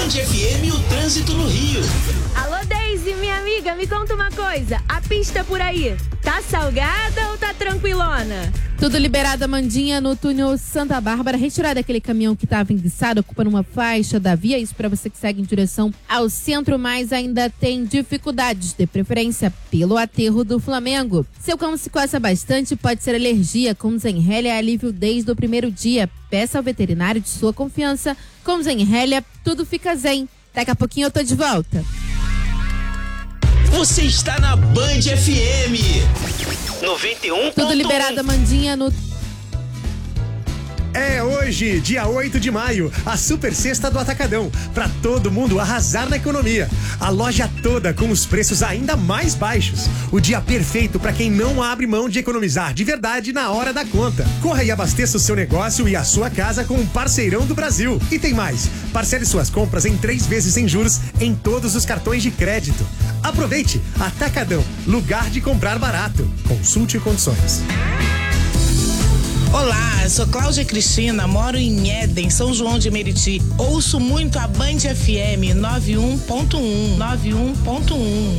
Band FM, o trânsito no Rio. Alô, Deise, minha amiga, me conta uma coisa. A pista por aí, tá salgada ou tá tranquilona? Tudo liberado, Amandinha, no túnel Santa Bárbara. Retirada aquele caminhão que estava enguiçado, ocupando uma faixa da via. Isso para você que segue em direção ao centro, mas ainda tem dificuldades, de preferência pelo aterro do Flamengo. Seu cão se coça bastante, pode ser alergia. Com Zenrelia, alívio desde o primeiro dia. Peça ao veterinário de sua confiança. Com Zenrelia, tudo fica zen. Daqui a pouquinho eu tô de volta. Você está na Band FM 91.1. Tudo liberado, Amandinha, no... É hoje, dia 8 de maio, a Super Sexta do Atacadão, pra todo mundo arrasar na economia. A loja toda com os preços ainda mais baixos. O dia perfeito pra quem não abre mão de economizar de verdade na hora da conta. Corra e abasteça o seu negócio e a sua casa com um parceirão do Brasil. E tem mais, parcele suas compras em 3 vezes sem juros em todos os cartões de crédito. Aproveite, Atacadão, lugar de comprar barato. Consulte condições. Olá, eu sou Cláudia Cristina, moro em Éden, São João de Meriti. Ouço muito a Band FM 91.1.